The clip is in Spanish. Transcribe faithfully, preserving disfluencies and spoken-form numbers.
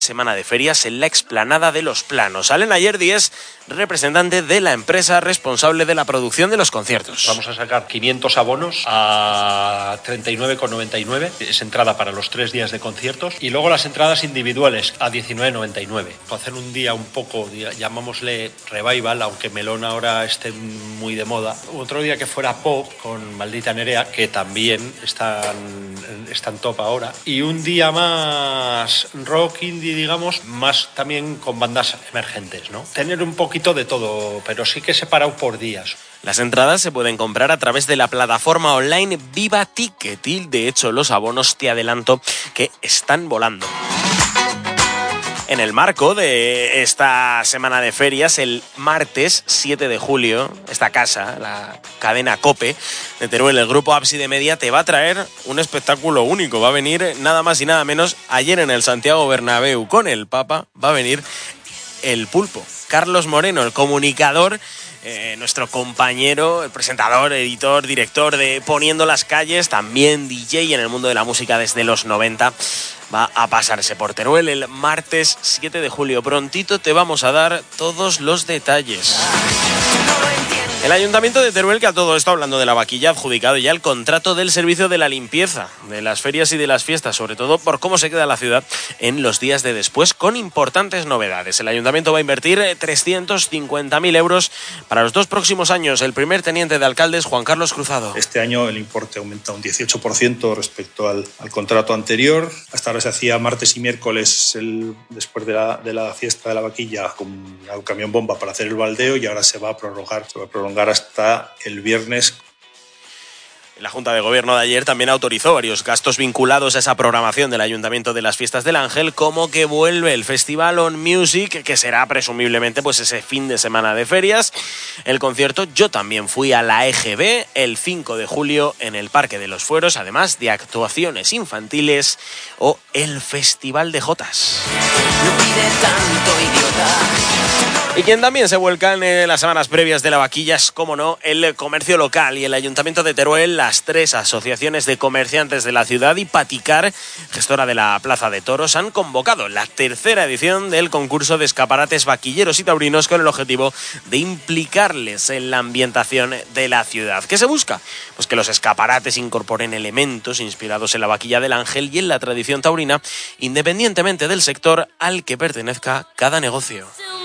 Semana de ferias en la explanada de Los Planos. Alena Yerdi es representante de la empresa responsable de la producción de los conciertos. Vamos a sacar quinientos abonos a treinta y nueve con noventa y nueve. Es entrada para los tres días de conciertos. Y luego las entradas individuales a diecinueve noventa y nueve. Hacer un día un poco, llamámosle revival, aunque Melón ahora esté muy de moda. Otro día que fuera pop con Maldita Nerea, que también están, están top ahora. Y un día más rock indie, digamos, más también con bandas emergentes, ¿no? Tener un poquito de todo, pero sí que separado por días. Las entradas se pueden comprar a través de la plataforma online Viva Ticket y, de hecho, los abonos te adelanto que están volando. En el marco de esta semana de ferias, el martes siete de julio, esta casa, la cadena COPE de Teruel, el grupo Ábside Media, te va a traer un espectáculo único. Va a venir nada más y nada menos, ayer en el Santiago Bernabéu con el Papa, va a venir el Pulpo. Carlos Moreno, el comunicador, eh, nuestro compañero, el presentador, editor, director de Poniendo las Calles, también D J en el mundo de la música desde los noventa, va a pasarse por Teruel el martes siete de julio. Prontito te vamos a dar todos los detalles. El Ayuntamiento de Teruel, que a todo esto, hablando de la vaquilla, ha adjudicado ya el contrato del servicio de la limpieza de las ferias y de las fiestas, sobre todo por cómo se queda la ciudad en los días de después, con importantes novedades. El Ayuntamiento va a invertir trescientos cincuenta mil euros para los dos próximos años. El primer teniente de alcalde es Juan Carlos Cruzado. Este año el importe aumenta un dieciocho por ciento respecto al, al contrato anterior. Hasta ahora se hacía martes y miércoles el, después de la, de la fiesta de la vaquilla con un camión bomba para hacer el baldeo, y ahora se va a prorrogar, se va a prolongar hasta el viernes. La Junta de Gobierno de ayer también autorizó varios gastos vinculados a esa programación del Ayuntamiento de las Fiestas del Ángel, como que vuelve el Festival On Music, que será presumiblemente pues ese fin de semana de ferias. El concierto Yo también fui a la E G B el cinco de julio en el Parque de los Fueros, además de actuaciones infantiles o el Festival de Jotas. No pide tanto, idiota. Y quien también se vuelca en las semanas previas de la vaquilla es, como no, el comercio local y el Ayuntamiento de Teruel, las tres asociaciones de comerciantes de la ciudad y Paticar, gestora de la Plaza de Toros, han convocado la tercera edición del concurso de escaparates vaquilleros y taurinos con el objetivo de implicarles en la ambientación de la ciudad. ¿Qué se busca? Pues que los escaparates incorporen elementos inspirados en la vaquilla del Ángel y en la tradición taurina, independientemente del sector al que pertenezca cada negocio.